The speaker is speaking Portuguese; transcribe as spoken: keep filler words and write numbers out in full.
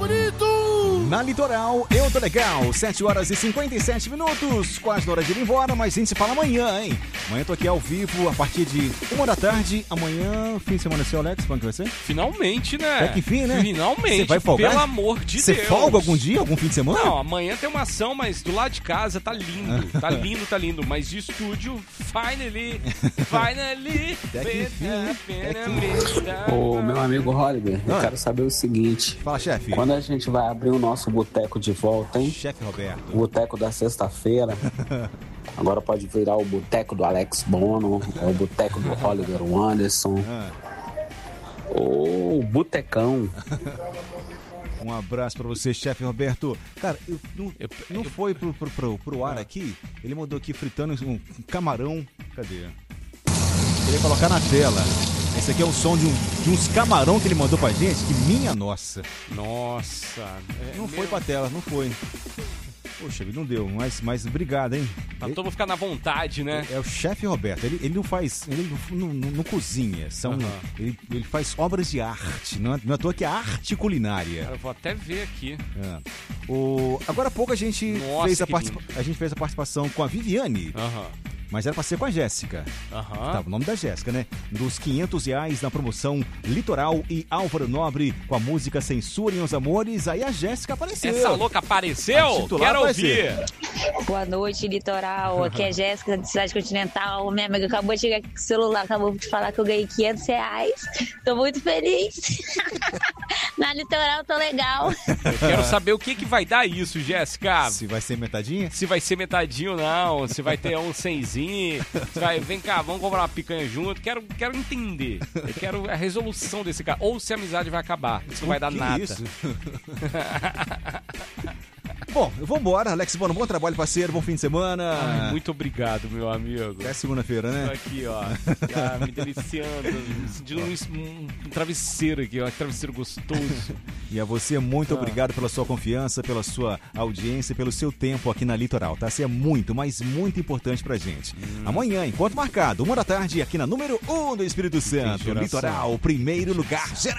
bonito! Na Litoral, eu tô legal, sete horas e cinquenta e sete minutos, quase na hora de ir embora, mas a gente se fala amanhã, hein? Amanhã eu tô aqui ao vivo, a partir de uma da tarde, amanhã, fim de semana seu, Alex, quando que vai ser? Finalmente, né? É que fim, né? Finalmente, Você vai folgar? pelo amor de Você Deus. Você folga algum dia, algum fim de semana? Não, amanhã tem uma ação, mas do lado de casa tá lindo, tá lindo, tá lindo, mas de estúdio, finally, finally, Até que enfim, até que... Ô, meu amigo Holliger, eu Ah. quero saber o seguinte. Fala, chefe. Quando a gente vai abrir o nosso boteco de volta, hein? Chefe Roberto. O boteco da sexta-feira. Agora pode virar o boteco do Alex Bono, ou o boteco do Holliger Anderson, Ah. ou o botecão. Um abraço pra você, chefe Roberto. Cara, eu, não, Eu- não eu- foi pro, pro, pro, pro ar aqui? Ele mandou aqui fritando um, um camarão. Cadê? Queria colocar na tela. Esse aqui é o som de, um, de uns camarão que ele mandou pra gente, que minha nossa. Nossa. é, Não meu, foi pra tela, não foi. Poxa, não deu, mas, mas obrigado, hein? Pra todo mundo ficar na vontade, né? É o chefe Roberto, ele, ele não faz, ele não, não- não cozinha, são, Aham. ele, ele faz obras de arte, não é, não é à toa que é arte culinária. Cara, eu vou até ver aqui. É. O, agora há pouco a gente, Nossa, fez a, que participa- a gente fez a participação com a Viviane, Aham. mas era pra ser com a Jéssica. Aham. Tava o nome da Jéssica, né? Dos quinhentos reais na promoção Litoral e Álvaro Nobre com a música Censurem os Amores. Aí a Jéssica apareceu. Essa louca A apareceu? titular Quero vai ouvir. Boa noite, Litoral. Aqui é Jéssica, de Cidade Continental. Minha amiga acabou de chegar aqui com o celular, acabou de falar que eu ganhei quinhentos reais. Tô muito feliz. Na Litoral tô legal. Eu quero saber o que, que vai dar isso, Jéssica. Se vai ser metadinha? Se vai ser metadinho ou não, se vai ter um cenzinho, se vai, vem cá, vamos comprar uma picanha junto. Quero, quero entender. Eu quero a resolução desse cara. Ou se a amizade vai acabar. Isso não vai dar Que nada. isso? Bom, eu vou embora. Alex Bono, bom trabalho, parceiro. Bom fim de semana. Ai, muito obrigado, meu amigo. Até segunda-feira, Tô né? aqui, ó, já me deliciando, sentindo um, um, um travesseiro aqui, ó, um travesseiro gostoso. E a você, muito Ah. obrigado pela sua confiança, pela sua audiência, pelo seu tempo aqui na Litoral, tá? Você é muito, mas muito importante pra gente. Hum. Amanhã, encontro marcado, uma da tarde, aqui na número um do Espírito Santo. geração. Litoral, primeiro lugar geral.